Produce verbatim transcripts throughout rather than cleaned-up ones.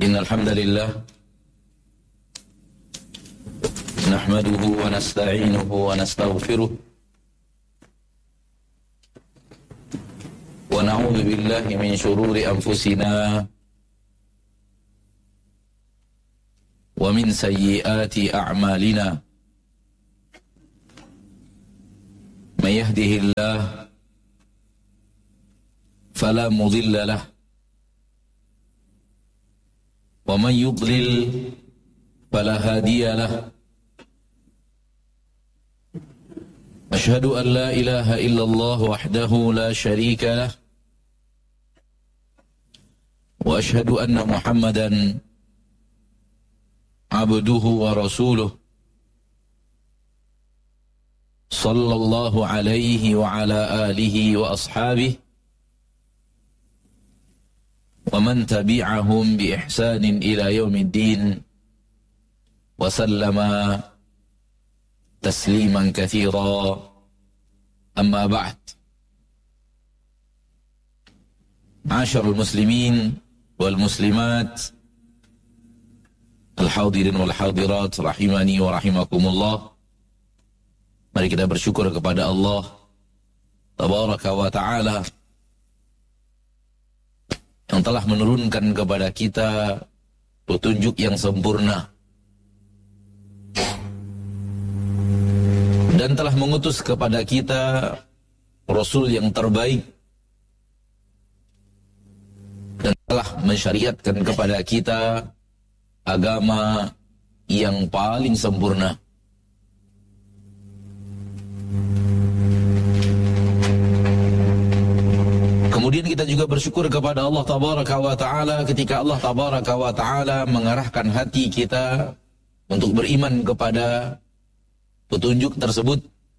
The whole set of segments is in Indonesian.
Innal hamdalillah nahmaduhu wa nasta'inuhu wa nastaghfiruh wa na'udzu billahi min shururi anfusina wa min sayyiati a'malina. May yahdihillahu fala mudilla lahu wa man yudlil fala hadiya lahu. Ashhadu an la ilaha illallah wahdahu la sharika lah wa ashhadu anna Muhammadan abduhu wa rasuluh sallallahu alaihi wa ala alihi wa ashabihi wa man tabi'ahum bi ihsanin ila yaumiddin wa sallama tasliman katsira. Amma ba'd. Ma'asyiral muslimin wal muslimat, al hadirin wal hadirat rahimani wa rahimakumullah. Mari kita bersyukur kepada Allah tabaraka wa ta'ala yang telah menurunkan kepada kita petunjuk yang sempurna dan telah mengutus kepada kita Rasul yang terbaik dan telah mensyariatkan kepada kita agama yang paling sempurna. Kemudian kita juga bersyukur kepada Allah tabaraka wa ta'ala ketika Allah tabaraka wa ta'ala mengarahkan hati kita untuk beriman kepada petunjuk tersebut,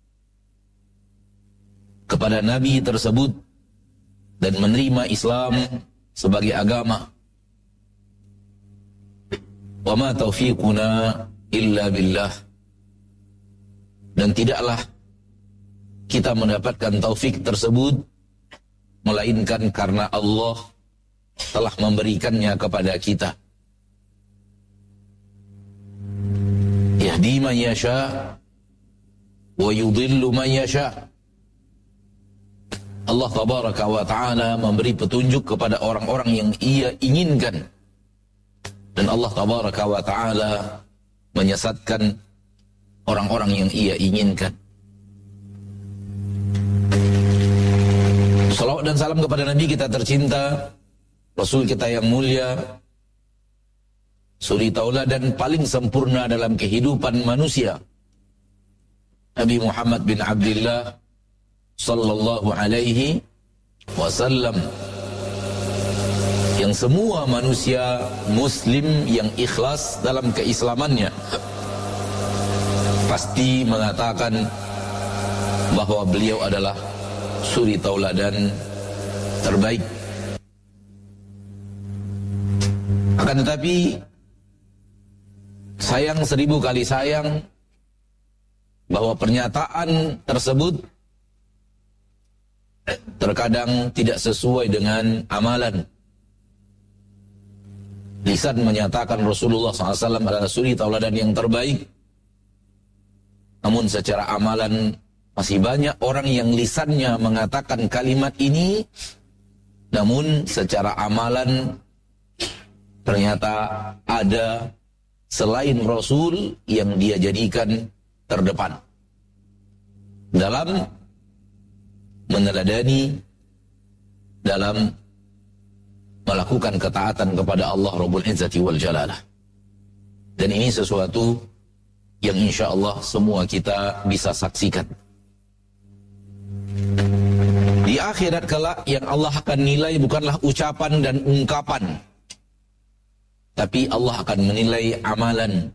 kepada Nabi tersebut, dan menerima Islam sebagai agama. Wa ma taufiquna illa billah. Dan tidaklah kita mendapatkan taufik tersebut melainkan karena Allah telah memberikannya kepada kita. Yahdi man yasha wa yudhillu man yasha. Allah tabaraka wa ta'ala memberi petunjuk kepada orang-orang yang ia inginkan, dan Allah tabaraka wa ta'ala menyesatkan orang-orang yang ia inginkan. Salawat dan salam kepada Nabi kita tercinta, Rasul kita yang mulia, suri tauladan paling sempurna dalam kehidupan manusia, Nabi Muhammad bin Abdullah sallallahu alaihi wasallam, yang semua manusia muslim yang ikhlas dalam keislamannya pasti mengatakan bahwa beliau adalah suri tauladan terbaik. Akan tetapi sayang seribu kali sayang bahwa pernyataan tersebut terkadang tidak sesuai dengan amalan. Lisan menyatakan Rasulullah shallallahu alaihi wasallam adalah suri tauladan yang terbaik, namun secara amalan masih banyak orang yang lisannya mengatakan kalimat ini, namun secara amalan ternyata ada selain Rasul yang dia jadikan terdepan dalam meneladani, dalam melakukan ketaatan kepada Allah Rabbul Izzati wal Jalalah. Dan ini sesuatu yang insya Allah semua kita bisa saksikan. Di akhirat kelak yang Allah akan nilai bukanlah ucapan dan ungkapan, tapi Allah akan menilai amalan.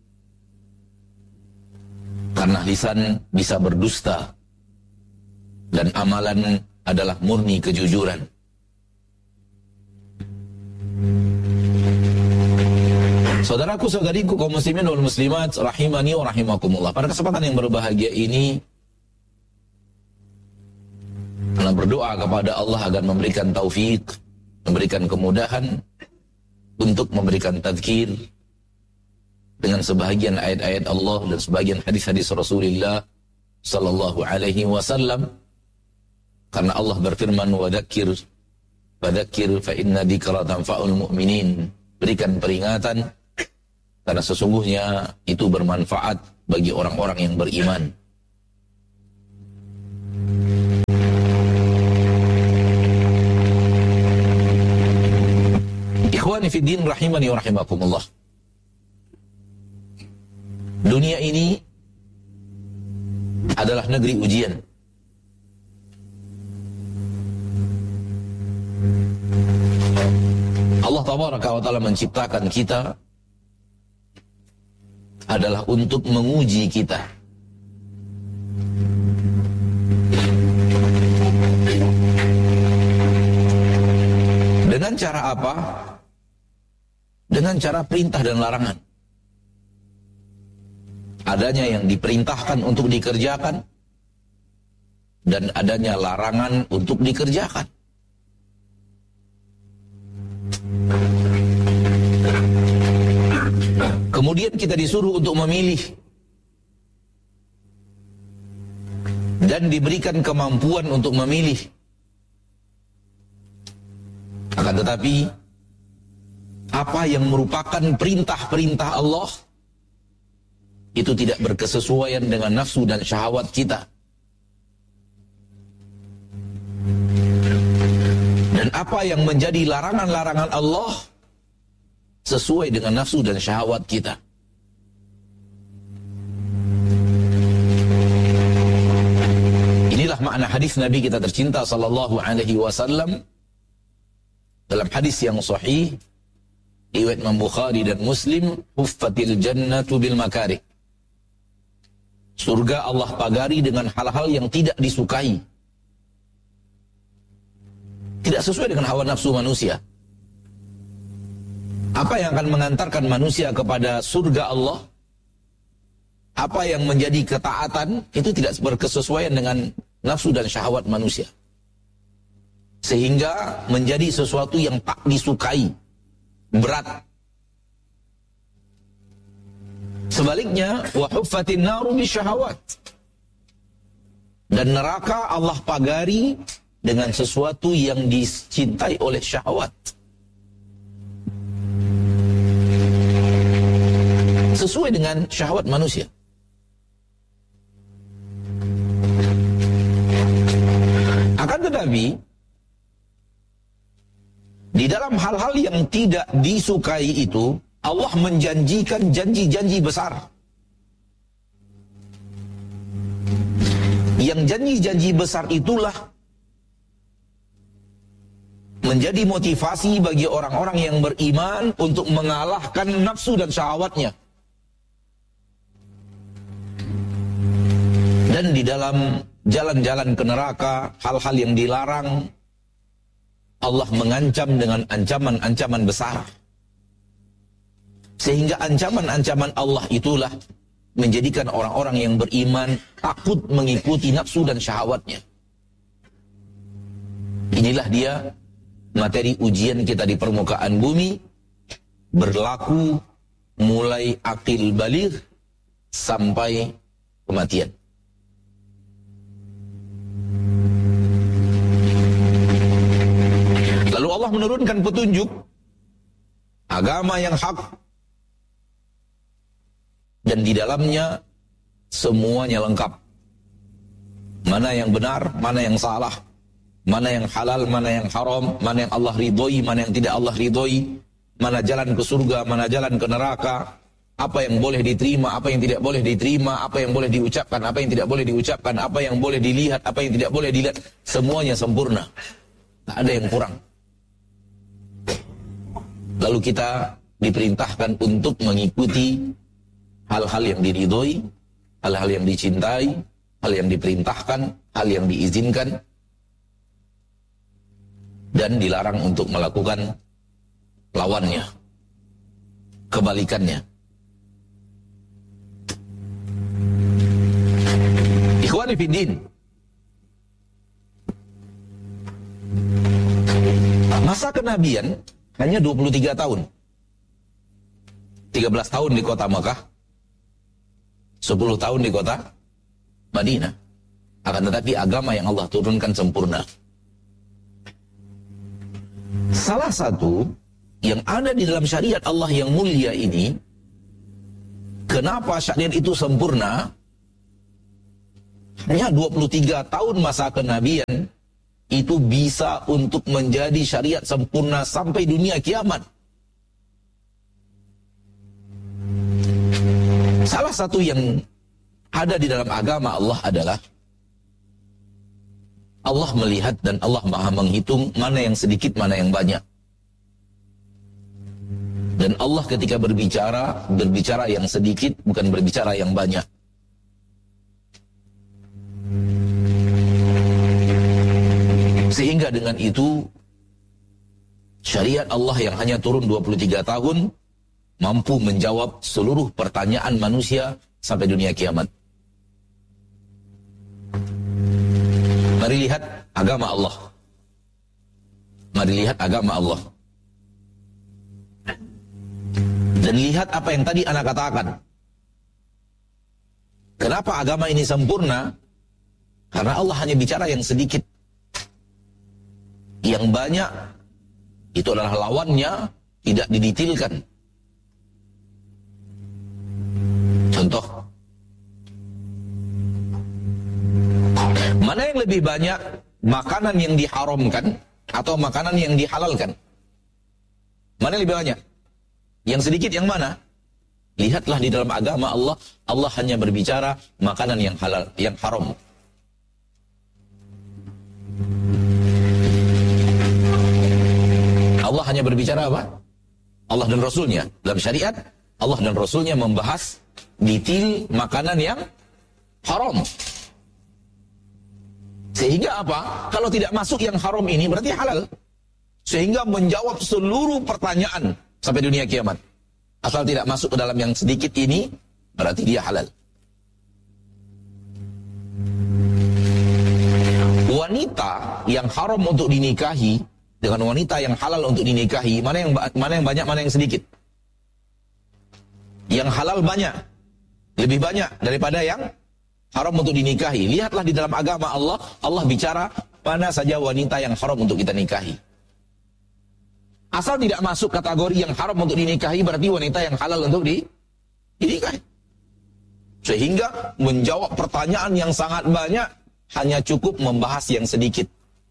Karena lisan bisa berdusta dan amalan adalah murni kejujuran. Saudaraku, saudariku, kaum muslimin wal muslimat rahimani wa rahimakumullah. Pada kesempatan yang berbahagia ini, kita berdoa kepada Allah agar memberikan taufik, memberikan kemudahan untuk memberikan tadzkir dengan sebahagian ayat-ayat Allah dan sebahagian hadis-hadis Rasulullah sallallahu alaihi wasallam, karena Allah berfirman, wa dzakir fadzakir fa inna dzikra tanfa'ul mu'minin. Berikan peringatan karena sesungguhnya itu bermanfaat bagi orang-orang yang beriman. Ikhwani fi din rahimani wa rahimakumullah. Dunia ini adalah negeri ujian. Allah tabaraka wa ta'ala menciptakan kita adalah untuk menguji kita. Dengan cara apa? Dengan cara perintah dan larangan. Adanya yang diperintahkan untuk dikerjakan dan adanya larangan untuk dikerjakan. Kemudian kita disuruh untuk memilih dan diberikan kemampuan untuk memilih. Akan tetapi apa yang merupakan perintah-perintah Allah itu tidak berkesesuaian dengan nafsu dan syahwat kita. Dan apa yang menjadi larangan-larangan Allah sesuai dengan nafsu dan syahwat kita. Inilah makna hadis Nabi kita tercinta sallallahu alaihi wasallam dalam hadis yang sahih riwayat Imam Bukhari dan Muslim, huffatil jannatu bil makarih. Surga Allah pagari dengan hal-hal yang tidak disukai, tidak sesuai dengan hawa nafsu manusia. Apa yang akan mengantarkan manusia kepada surga Allah, apa yang menjadi ketaatan, itu tidak berkesesuaian dengan nafsu dan syahwat manusia, sehingga menjadi sesuatu yang tak disukai, berat. Sebaliknya, wa huffatin naru bisyahawat. Dan neraka Allah pagari dengan sesuatu yang dicintai oleh syahwat. Sesuai dengan syahwat manusia. Akan tetapi, di dalam hal-hal yang tidak disukai itu, Allah menjanjikan janji-janji besar. Yang janji-janji besar itulah menjadi motivasi bagi orang-orang yang beriman untuk mengalahkan nafsu dan syahwatnya. Dan di dalam jalan-jalan ke neraka, hal-hal yang dilarang, Allah mengancam dengan ancaman-ancaman besar. Sehingga ancaman-ancaman Allah itulah menjadikan orang-orang yang beriman takut mengikuti nafsu dan syahwatnya. Inilah dia materi ujian kita di permukaan bumi, berlaku mulai akil baligh sampai kematian. Lalu Allah menurunkan petunjuk agama yang hak, dan di dalamnya semuanya lengkap. Mana yang benar, mana yang salah, mana yang halal, mana yang haram, mana yang Allah ridhoi, mana yang tidak Allah ridhoi, mana jalan ke surga, mana jalan ke neraka, apa yang boleh diterima, apa yang tidak boleh diterima, apa yang boleh diucapkan, apa yang tidak boleh diucapkan, apa yang boleh dilihat, apa yang tidak boleh dilihat. Semuanya sempurna, tak ada yang kurang. Lalu kita diperintahkan untuk mengikuti hal-hal yang diridhoi, hal-hal yang dicintai, hal yang diperintahkan, hal yang diizinkan, dan dilarang untuk melakukan lawannya, kebalikannya. Ikhwani fiddin, masa kenabian hanya dua puluh tiga tahun. tiga belas tahun di kota Mekah, sepuluh tahun di kota Madinah. Akan tetapi agama yang Allah turunkan sempurna. Salah satu yang ada di dalam syariat Allah yang mulia ini, kenapa syariat itu sempurna? Hanya dua puluh tiga tahun masa kenabian itu bisa untuk menjadi syariat sempurna sampai dunia kiamat. Salah satu yang ada di dalam agama Allah adalah Allah melihat dan Allah maha menghitung mana yang sedikit, mana yang banyak. Dan Allah ketika berbicara, berbicara yang sedikit, bukan berbicara yang banyak. Sehingga dengan itu, syariat Allah yang hanya turun dua puluh tiga tahun, mampu menjawab seluruh pertanyaan manusia sampai dunia kiamat. Mari lihat agama Allah. Mari lihat agama Allah. Dan lihat apa yang tadi anak katakan. Kenapa agama ini sempurna? Karena Allah hanya bicara yang sedikit. Yang banyak, itu adalah lawannya, tidak diditilkan. Contoh. Mana yang lebih banyak makanan yang diharamkan atau makanan yang dihalalkan? Mana yang lebih banyak? Yang sedikit yang mana? Lihatlah di dalam agama Allah, Allah hanya berbicara makanan yang halal, yang haram. Allah hanya berbicara apa? Allah dan Rasulnya. Dalam syariat, Allah dan Rasulnya membahas detail makanan yang haram. Sehingga apa? Kalau tidak masuk yang haram ini berarti halal. Sehingga menjawab seluruh pertanyaan sampai dunia kiamat. Asal tidak masuk ke dalam yang sedikit ini, berarti dia halal. Wanita yang haram untuk dinikahi dengan wanita yang halal untuk dinikahi, mana yang mana yang banyak, mana yang sedikit? Yang halal banyak, lebih banyak daripada yang haram untuk dinikahi. Lihatlah di dalam agama Allah, Allah bicara mana saja wanita yang haram untuk kita nikahi. Asal tidak masuk kategori yang haram untuk dinikahi, berarti wanita yang halal untuk di, dinikahi. Sehingga menjawab pertanyaan yang sangat banyak, hanya cukup membahas yang sedikit.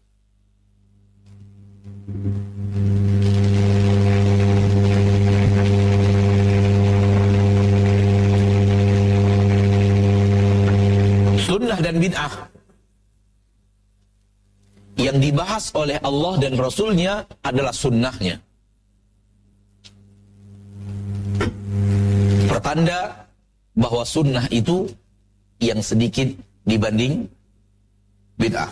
Sunnah dan bid'ah yang dibahas oleh Allah dan Rasulnya adalah sunnahnya. Pertanda bahwa sunnah itu yang sedikit dibanding bid'ah.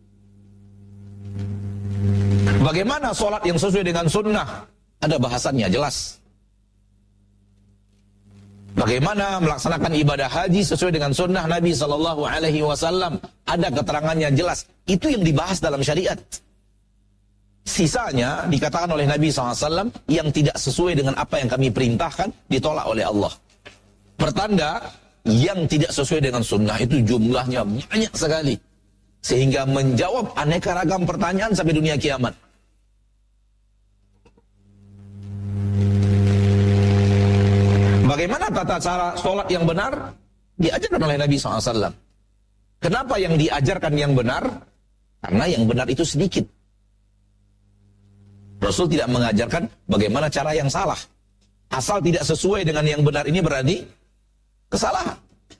Bagaimana sholat yang sesuai dengan sunnah? Ada bahasannya jelas. Bagaimana melaksanakan ibadah haji sesuai dengan sunnah Nabi Sallallahu Alaihi Wasallam? Ada keterangannya jelas. Itu yang dibahas dalam syariat. Sisanya dikatakan oleh Nabi Sallallahu Alaihi Wasallam yang tidak sesuai dengan apa yang kami perintahkan ditolak oleh Allah. Pertanda yang tidak sesuai dengan sunnah itu jumlahnya banyak sekali. Sehingga menjawab aneka ragam pertanyaan sampai dunia kiamat. Bagaimana tata cara sholat yang benar? Diajarkan oleh Nabi shallallahu alaihi wasallam. Kenapa yang diajarkan yang benar? Karena yang benar itu sedikit. Rasul tidak mengajarkan bagaimana cara yang salah. Asal tidak sesuai dengan yang benar ini berarti kesalahan.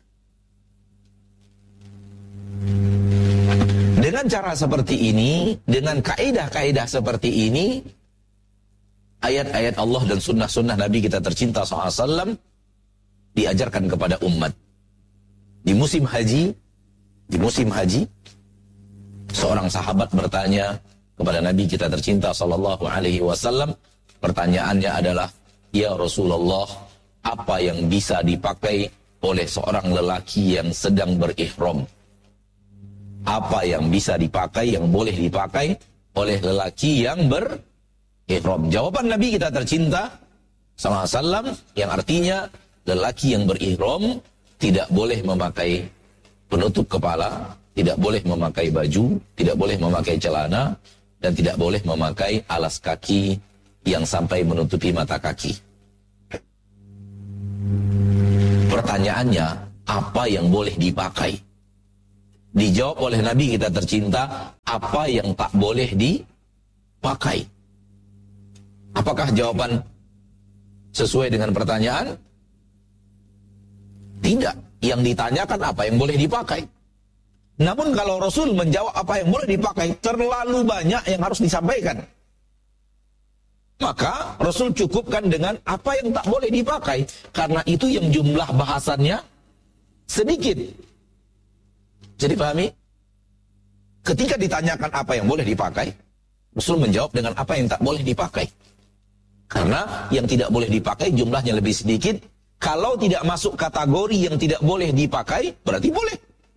Dengan cara seperti ini, dengan kaidah-kaidah seperti ini, ayat-ayat Allah dan sunnah-sunnah Nabi kita tercinta shallallahu alaihi wasallam diajarkan kepada umat. Di musim haji, di musim haji, seorang sahabat bertanya kepada Nabi kita tercinta sallallahu alaihi wasallam, pertanyaannya adalah, "Ya Rasulullah, apa yang bisa dipakai oleh seorang lelaki yang sedang berihram?" Apa yang bisa dipakai, yang boleh dipakai oleh lelaki yang berihram? Jawaban Nabi kita tercinta sallallahu alaihi wasallam, yang artinya lelaki yang berihram tidak boleh memakai penutup kepala, tidak boleh memakai baju, tidak boleh memakai celana, dan tidak boleh memakai alas kaki yang sampai menutupi mata kaki. Pertanyaannya, apa yang boleh dipakai? Dijawab oleh Nabi kita tercinta, apa yang tak boleh dipakai? Apakah jawaban sesuai dengan pertanyaan? Tidak. Yang ditanyakan apa yang boleh dipakai. Namun kalau Rasul menjawab apa yang boleh dipakai, terlalu banyak yang harus disampaikan. Maka Rasul cukupkan dengan apa yang tak boleh dipakai. Karena itu yang jumlah bahasannya sedikit. Jadi pahami? Ketika ditanyakan apa yang boleh dipakai, Rasul menjawab dengan apa yang tak boleh dipakai. Karena yang tidak boleh dipakai jumlahnya lebih sedikit. Kalau tidak masuk kategori yang tidak boleh dipakai, berarti boleh.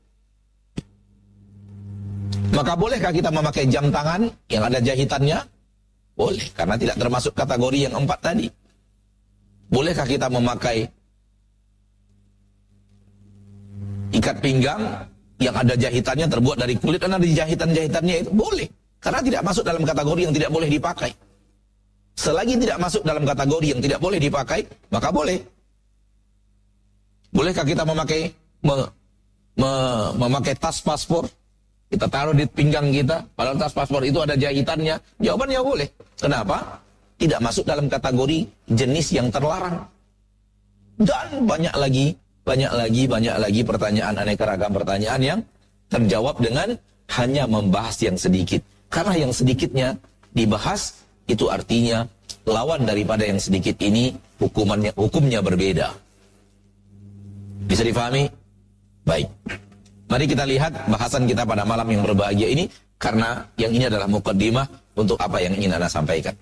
Maka bolehkah kita memakai jam tangan yang ada jahitannya? Boleh, karena tidak termasuk kategori yang empat tadi. Bolehkah kita memakai ikat pinggang yang ada jahitannya terbuat dari kulit dan ada jahitan-jahitannya itu? Boleh, karena tidak masuk dalam kategori yang tidak boleh dipakai. Selagi tidak masuk dalam kategori yang tidak boleh dipakai, maka boleh. Bolehkah kita memakai me, me, memakai tas paspor? Kita taruh di pinggang kita, padahal tas paspor itu ada jahitannya. Jawabannya boleh. Kenapa? Tidak masuk dalam kategori jenis yang terlarang. Dan banyak lagi, banyak lagi, banyak lagi pertanyaan, aneka ragam pertanyaan yang terjawab dengan hanya membahas yang sedikit. Karena yang sedikitnya dibahas, itu artinya lawan daripada yang sedikit ini hukumannya, hukumnya berbeda. Bisa difahami? Baik. Mari kita lihat bahasan kita pada malam yang berbahagia ini, karena yang ini adalah muqaddimah untuk apa yang ingin Anda sampaikan.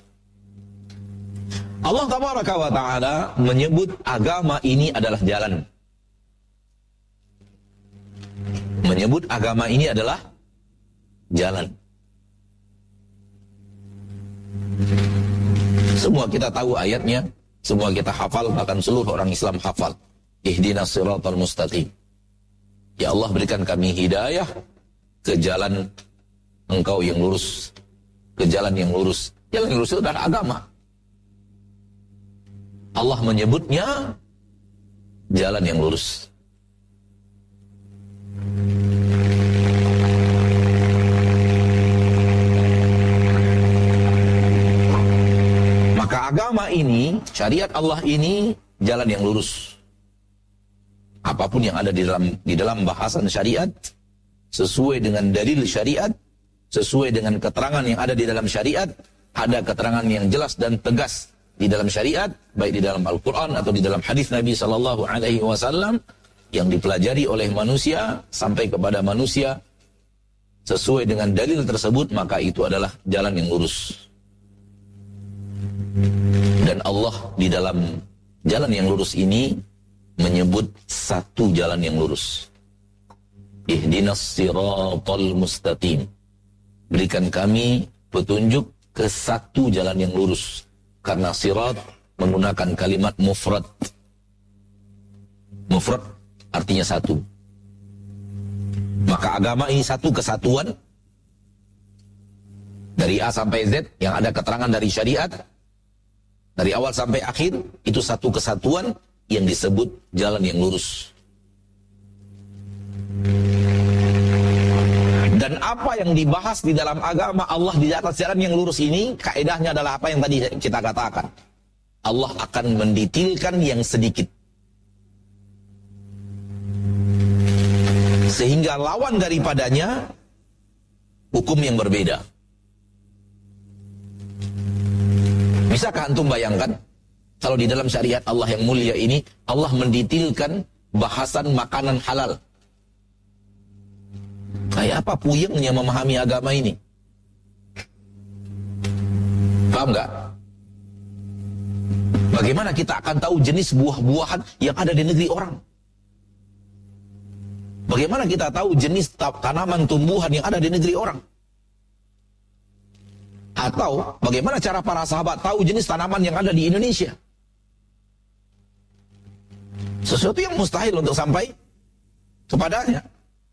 Allah Tabaraka wa Ta'ala menyebut agama ini adalah jalan. Menyebut agama ini adalah jalan. Semua kita tahu ayatnya, semua kita hafal, bahkan seluruh orang Islam hafal. Ihdinas siratal mustaqim. Ya Allah, berikan kami hidayah ke jalan Engkau yang lurus, ke jalan yang lurus. Jalan yang lurus itu adalah agama. Allah menyebutnya jalan yang lurus. Maka agama ini, syariat Allah ini jalan yang lurus. Apapun yang ada di dalam di dalam bahasan syariat sesuai dengan dalil syariat, sesuai dengan keterangan yang ada di dalam syariat, ada keterangan yang jelas dan tegas di dalam syariat, baik di dalam Al-Quran atau di dalam hadis Nabi Sallallahu Alaihi Wasallam yang dipelajari oleh manusia sampai kepada manusia sesuai dengan dalil tersebut, maka itu adalah jalan yang lurus. Dan Allah di dalam jalan yang lurus ini menyebut satu jalan yang lurus. Ihdinas siratal mustaqim. Berikan kami petunjuk ke satu jalan yang lurus. Karena sirat menggunakan kalimat mufrad. Mufrad artinya satu. Maka agama ini satu kesatuan. Dari A sampai Z yang ada keterangan dari syariat. Dari awal sampai akhir itu satu kesatuan yang disebut jalan yang lurus. Dan apa yang dibahas di dalam agama Allah di atas jalan yang lurus ini, kaedahnya adalah apa yang tadi kita katakan. Allah akan menditilkan yang sedikit. Sehingga lawan daripadanya hukum yang berbeda. Bisakah antum bayangkan? Kalau di dalam syariat Allah yang mulia ini, Allah menditilkan bahasan makanan halal. Kayak apa puyengnya memahami agama ini? Paham nggak? Bagaimana kita akan tahu jenis buah-buahan yang ada di negeri orang? Bagaimana kita tahu jenis tanaman tumbuhan yang ada di negeri orang? Atau bagaimana cara para sahabat tahu jenis tanaman yang ada di Indonesia? Sesuatu yang mustahil untuk sampai kepadanya.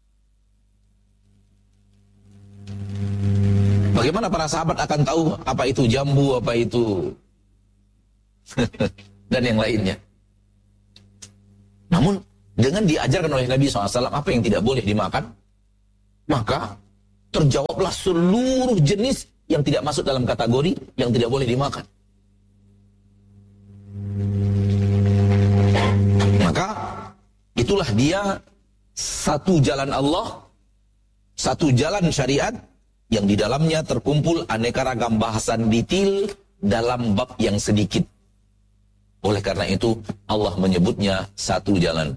Bagaimana para sahabat akan tahu apa itu jambu, apa itu dan yang lainnya. Namun dengan diajarkan oleh Nabi shallallahu alaihi wasallam apa yang tidak boleh dimakan, maka terjawablah seluruh jenis yang tidak masuk dalam kategori yang tidak boleh dimakan. Maka itulah dia satu jalan Allah, satu jalan syariat yang di dalamnya terkumpul aneka ragam bahasan detail dalam bab yang sedikit. Oleh karena itu Allah menyebutnya satu jalan.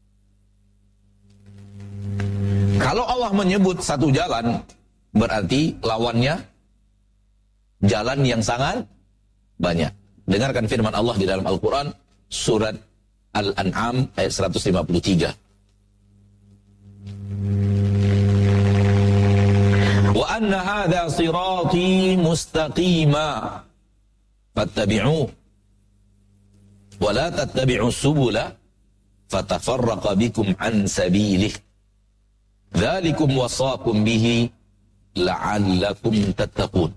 Kalau Allah menyebut satu jalan, berarti lawannya jalan yang sangat banyak. Dengarkan firman Allah di dalam Al-Quran, surat Al-An'am ayat seratus lima puluh tiga. Wa anna hadha sirati mustaqima fattabi'uh wa la tattabi'us subula fatafarraqa bikum an sabilih dzalikum wasaqum bihi la'allakum tattaqun.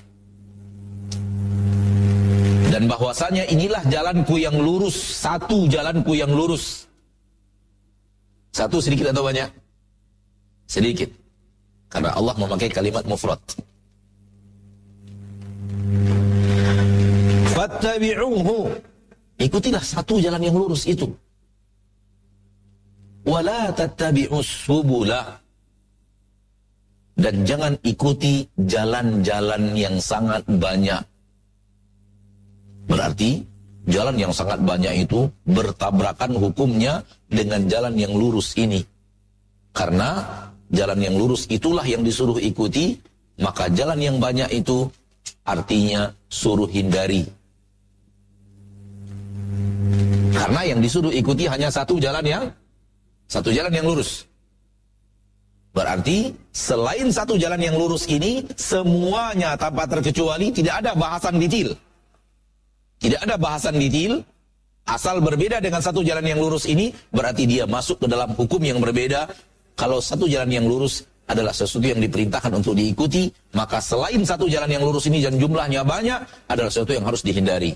Dan bahwasanya inilah jalanku yang lurus, satu jalanku yang lurus. Satu sedikit atau banyak? Sedikit. Karena Allah memakai kalimat mufrad. Fattabi'uhu. Ikutilah satu jalan yang lurus itu. Wala tattabi'us subula. Dan jangan ikuti jalan-jalan yang sangat banyak. Berarti jalan yang sangat banyak itu bertabrakan hukumnya dengan jalan yang lurus ini. Karena jalan yang lurus itulah yang disuruh ikuti, maka jalan yang banyak itu artinya suruh hindari. Karena yang disuruh ikuti hanya satu jalan yang satu jalan yang lurus. Berarti selain satu jalan yang lurus ini, semuanya tanpa terkecuali tidak ada bahasan detail. Tidak ada bahasan detail, asal berbeda dengan satu jalan yang lurus ini, berarti dia masuk ke dalam hukum yang berbeda. Kalau satu jalan yang lurus adalah sesuatu yang diperintahkan untuk diikuti, maka selain satu jalan yang lurus ini dan jumlahnya banyak, adalah sesuatu yang harus dihindari.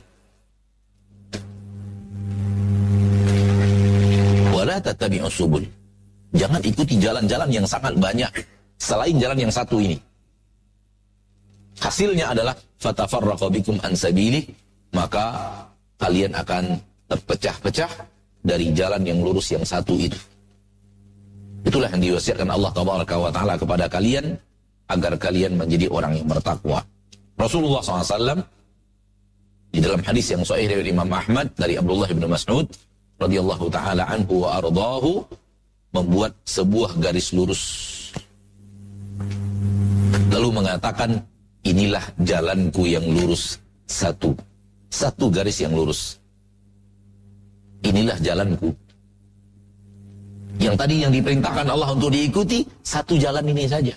Wala tattabi'us subul. Jangan ikuti jalan-jalan yang sangat banyak selain jalan yang satu ini. Hasilnya adalah fatafarraqa bikum an sabilih, maka kalian akan terpecah-pecah dari jalan yang lurus yang satu itu. Itulah yang diwasiatkan Allah Tabaraka wa Ta'ala kepada kalian, agar kalian menjadi orang yang bertakwa. Rasulullah shallallahu alaihi wasallam di dalam hadis yang sahih dari Imam Ahmad dari Abdullah bin Mas'ud radhiyallahu taala anhu wa ardhahu, membuat sebuah garis lurus lalu mengatakan, inilah jalanku yang lurus, satu satu garis yang lurus, inilah jalanku. Yang tadi yang diperintahkan Allah untuk diikuti, satu jalan ini saja.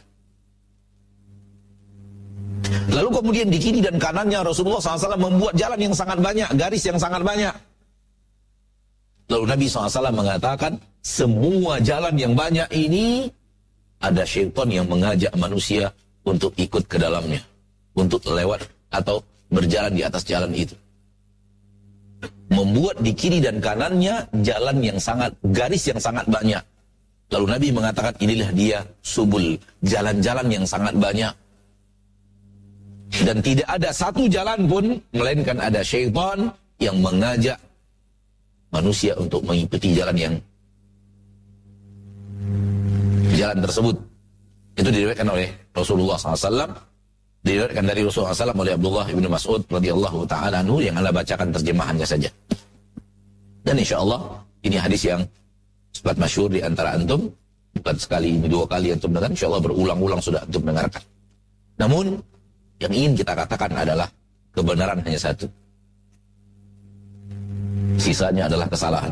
Lalu kemudian di kiri dan kanannya Rasulullah shallallahu alaihi wasallam membuat jalan yang sangat banyak, garis yang sangat banyak. Lalu Nabi shallallahu alaihi wasallam mengatakan, semua jalan yang banyak ini ada syaitan yang mengajak manusia untuk ikut ke dalamnya, untuk lewat atau berjalan di atas jalan itu. Membuat di kiri dan kanannya jalan yang sangat, garis yang sangat banyak. Lalu Nabi mengatakan, inilah dia subul, jalan-jalan yang sangat banyak. Dan tidak ada satu jalan pun, melainkan ada syaitan yang mengajak manusia untuk mengikuti jalan yang jalan tersebut. Itu diriwayatkan oleh Rasulullah shallallahu alaihi wasallam, diriwayatkan dari Rasulullah shallallahu alaihi wasallam oleh Abdullah bin Mas'ud radhiyallahu taala anhu, yang Anda bacakan terjemahannya saja. Dan insya Allah ini hadis yang sempat masyhur di antara antum, bukan sekali ini dua kali antum dengar, insya Allah berulang-ulang sudah antum dengarkan. Namun yang ingin kita katakan adalah kebenaran hanya satu, sisanya adalah kesalahan.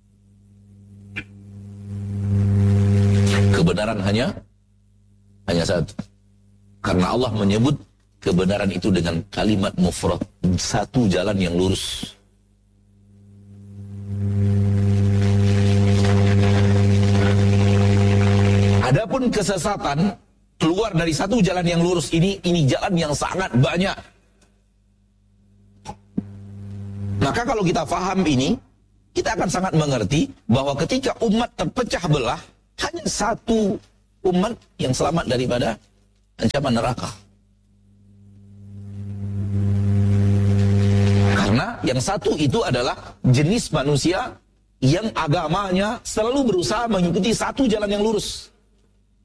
Kebenaran hanya hanya satu, karena Allah menyebut kebenaran itu dengan kalimat mufrad, satu jalan yang lurus. calon kesesatan keluar dari satu jalan yang lurus ini, ini jalan yang sangat banyak. Maka kalau kita faham ini, kita akan sangat mengerti bahwa ketika umat terpecah belah, hanya satu umat yang selamat daripada ancaman neraka. Karena yang satu itu adalah jenis manusia yang agamanya selalu berusaha mengikuti satu jalan yang lurus.